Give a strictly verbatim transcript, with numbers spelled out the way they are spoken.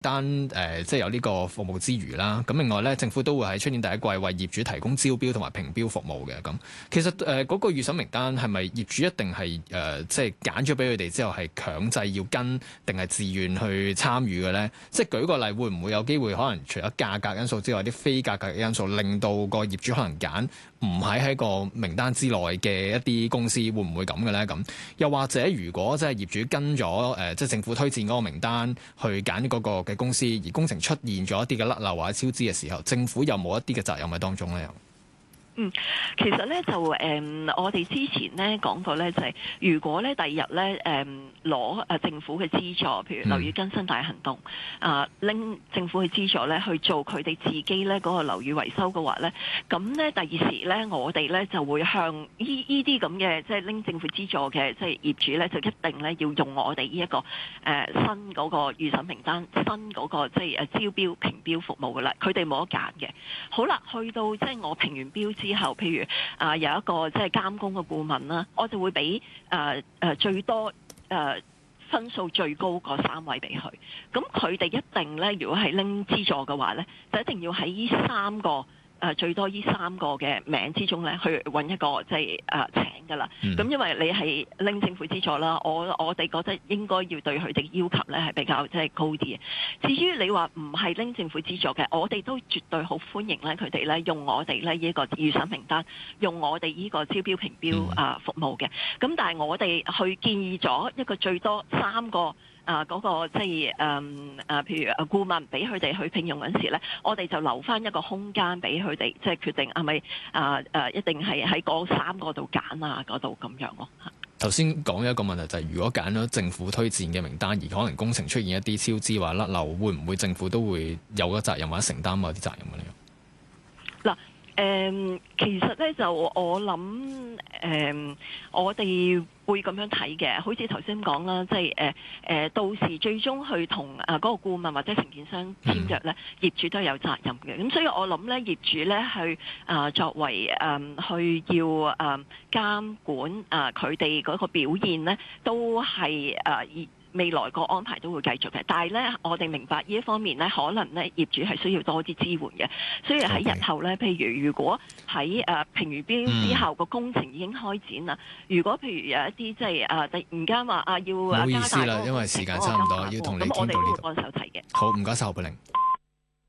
單誒、呃，即係有呢個服務之餘啦，咁另外咧，政府都會喺出年第一季為業主提供招標同埋評標服務嘅。咁其實誒嗰、呃那個預審名單係咪業主一定係誒、呃、即係揀咗俾佢哋之後係強制要跟，定係自願去參與嘅咧？即係舉個例，會唔會有機會可能除咗價格因素之外，啲非價格嘅因素令到個業主可能揀唔喺喺個名單之內嘅一啲公司，會唔會咁嘅咧？咁又或者如果即係業主跟咗誒、呃、即係政府推薦嗰個名單去揀嗰個嘅公司，而工程出現咗一啲嘅甩漏或者超支嘅時候，政府有冇一啲嘅責任喺當中咧？ 嗯，其實咧就誒、嗯，我哋之前咧講過咧，就係、是、如果咧第二日咧誒攞誒政府嘅資助，譬如樓宇更新大行動啊，拎、呃、政府嘅資助咧去做佢哋自己咧嗰個樓宇維修嘅話咧，咁咧第二時咧我哋咧就會向依依啲咁嘅即係拎政府資助嘅即係業主咧，就一定咧要用我哋呢一個誒、呃、新嗰個預審名單、新嗰、那個即係誒招標評標服務噶啦，佢哋冇得揀嘅。好啦，去到即係我評完標之後，譬如啊、呃、有一個即係監工嘅顧問啦，我就會俾誒誒最多誒、呃、分數最高嗰三位俾佢。咁佢哋一定咧，如果係拎資助嘅話咧，就一定要喺呢三個。誒、呃、最多呢三個嘅名之中咧，去揾一個即係誒請㗎啦。咁、嗯、因為你係拎政府資助啦，我我哋覺得應該要對佢哋要求咧係比較即係高啲嘅。至於你話唔係拎政府資助嘅，我哋都絕對好歡迎咧佢哋咧用我哋咧呢個預審名單，用我哋呢個招標評標啊服務嘅。咁但係我哋去建議咗一個最多三個。啊，嗰、那個即係誒誒，譬如誒顧問俾佢哋去聘用嗰陣時咧，我哋就留翻一個空間俾佢哋，即係決定係咪啊誒，一定係喺嗰三個度揀啊嗰度咁樣咯。 頭先講一個問題就係、是，如果揀咗政府推薦嘅名單，而可能工程出現一啲超支或甩漏，會唔會政府都會有個責任或者承擔某啲責任嘅咧？嗱。 誒、嗯，其實咧就我諗，誒、嗯，我哋會咁樣睇嘅，好似頭先講啦，即係誒誒，到時最終去同啊嗰個顧問或者承建商簽約咧，業主都有責任嘅。咁所以我諗咧，業主咧去啊作為誒、嗯、去要誒監管啊佢哋嗰個表現咧，都係誒未來個安排都會繼續嘅，但係咧，我哋明白呢一方面咧，可能咧業主係需要多啲支援嘅，所以喺日後咧，譬如如果喺誒評完標之後個、嗯、工程已經開展啦，如果譬如有一啲即係誒突然間話啊要加大， 唔好意思啦，因為時間差唔多，要同你傾到呢度。 咁我哋都會幫手提嘅。 好，唔該晒何佩玲。